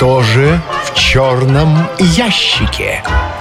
Что же в черном ящике?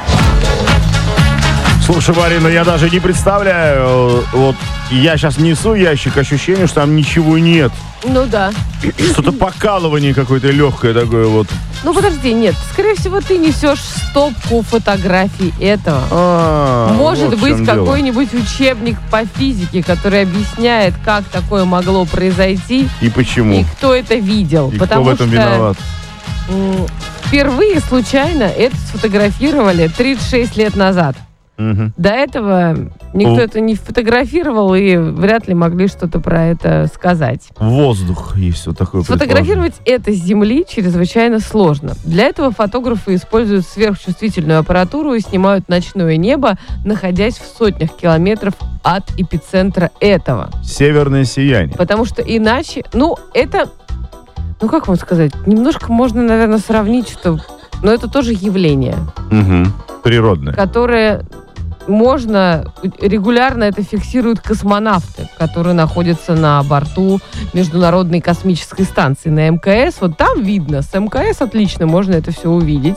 Слушай, Марина, я даже не представляю. Вот я сейчас несу ящик, ощущение, что там ничего нет. Ну да. Что-то покалывание какое-то легкое такое вот. Ну подожди, нет. Скорее всего, ты несешь стопку фотографий этого. Может вот в быть, чем дело. какой-нибудь учебник по физике, который объясняет, как такое могло произойти И почему? и кто это видел. И Потому кто в этом что виноват? Впервые случайно это сфотографировали 36 лет назад. Мгм. До этого никто это не фотографировал и вряд ли могли что-то про это сказать. Воздух есть вот такой. Сфотографировать это с Земли чрезвычайно сложно. Для этого фотографы используют сверхчувствительную аппаратуру и снимают ночное небо, находясь в сотнях километров от эпицентра этого. Северное сияние. Потому что иначе, как вам сказать, немножко можно, наверное, сравнить, что, но это тоже явление, Мгм. Природное. которое регулярно это фиксируют космонавты, которые находятся на борту Международной космической станции на МКС. Вот там видно, с МКС отлично можно это все увидеть.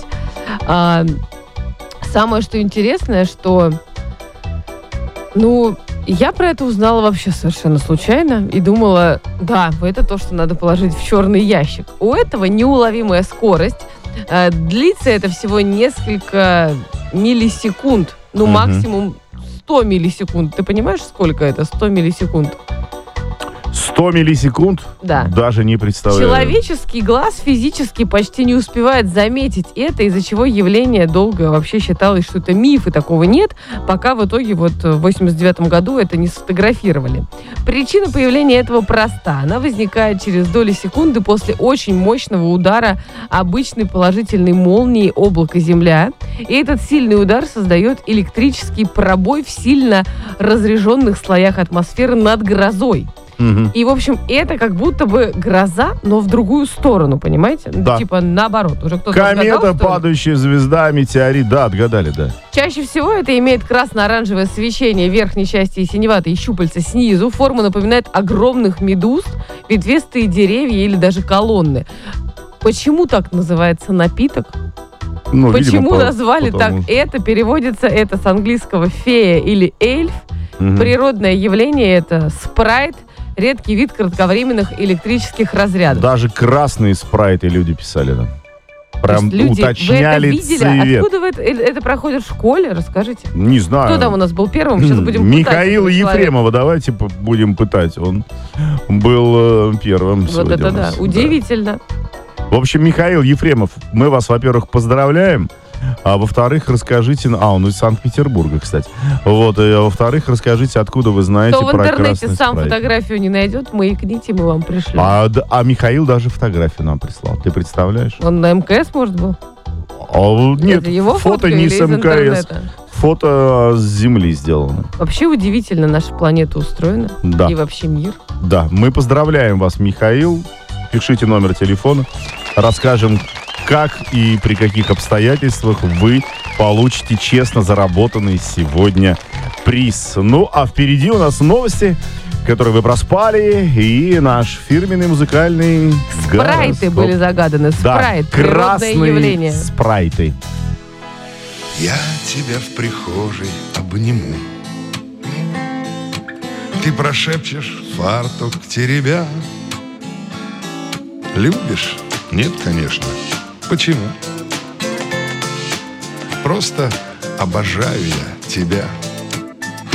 Самое, что интересное, что, я про это узнала вообще совершенно случайно и думала, да, это то, что надо положить в черный ящик. У этого неуловимая скорость. Длится это всего несколько миллисекунд. Максимум 100 миллисекунд. Ты понимаешь, сколько это? 100 миллисекунд. 100 миллисекунд? Да. Даже не представляю. Человеческий глаз физически почти не успевает заметить это, из-за чего явление долго вообще считалось, что это миф, и такого нет, пока в итоге в 89 году это не сфотографировали. Причина появления этого проста. Она возникает через доли секунды после очень мощного удара обычной положительной молнии облака Земля. И этот сильный удар создает электрический пробой в сильно разряженных слоях атмосферы над грозой. Мгм. И, в общем, это как будто бы гроза, но в другую сторону, понимаете? Да. Типа наоборот. Уже кто-то Комета, отгадал, что ли? падающая звезда, метеорит. Да, отгадали, да. Чаще всего это имеет красно-оранжевое свечение верхней части и синеватые щупальца снизу. Форма напоминает огромных медуз, ветвистые деревья или даже колонны. Почему так называется напиток? Ну, Почему видимо, назвали потому- так? Это переводится это с английского фея или эльф. Мгм. Природное явление это спрайт, редкий вид кратковременных электрических разрядов. Даже красные спрайты люди писали там. То Прям есть люди, уточняли вы это видели? цвет. Откуда вы это проходит в школе? Расскажите. Не знаю. Кто там у нас был первым? Сейчас будем пытать Михаила этого человека. Ефремова, давайте будем пытать. Он был первым Вот сегодня это у да, нас. удивительно. В общем, Михаил Ефремов, мы вас, во-первых, поздравляем, а во-вторых, расскажите... он из Санкт-Петербурга, кстати. Вот, и, во-вторых, расскажите, откуда вы знаете Кто в про интернете красный сам спрайт. фотографию не найдет, маякните, мы вам пришлем. А Михаил даже фотографию нам прислал. Ты представляешь? Он на МКС, может, был? Нет, Это его фото фотка не или с из МКС. интернета? Фото с Земли сделано. Вообще удивительно наша планета устроена. Да. И вообще мир. Да, мы поздравляем вас, Михаил. Пишите номер телефона. Расскажем, как и при каких обстоятельствах вы получите честно заработанный сегодня приз. Ну, а впереди у нас новости, которые вы проспали, и наш фирменный музыкальный Спрайты гороскоп. были загаданы. Да, Спрайт. Природное красные явление. спрайты. Я тебя в прихожей обниму. Ты прошепчешь, фартук теребя. Любишь? Нет, конечно. Почему? Просто обожаю я тебя.